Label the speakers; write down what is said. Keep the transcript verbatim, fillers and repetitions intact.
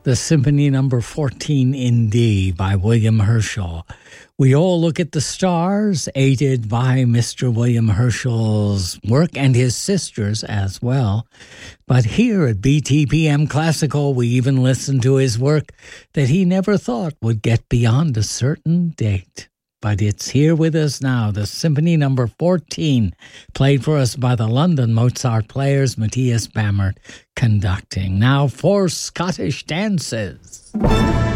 Speaker 1: the Symphony Number fourteen in D by William Herschel. We all look at the stars, aided by Mister William Herschel's work and his sisters as well. But here at B T P M Classical, we even listen to his work that he never thought would get beyond a certain date. But it's here with us now, the Symphony Number fourteen, played for us by the London Mozart Players, Matthias Bamert conducting. Now, four Scottish dances.